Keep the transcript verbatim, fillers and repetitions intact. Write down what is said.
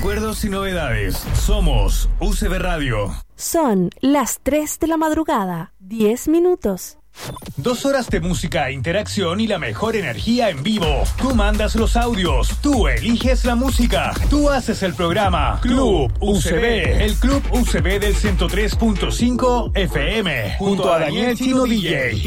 Recuerdos y novedades. Somos U C B Radio. Son las tres de la madrugada, diez minutos. Dos horas de música, interacción y la mejor energía en vivo. Tú mandas los audios, tú eliges la música, tú haces el programa. Club U C B, el Club U C B del ciento tres punto cinco F M, junto a Daniel Chino D J.